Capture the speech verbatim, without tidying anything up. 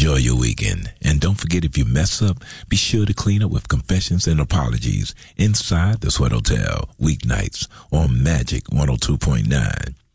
Enjoy your weekend. And don't forget, if you mess up, be sure to clean up with confessions and apologies inside the Sweat Hotel, weeknights on Magic one oh two point nine.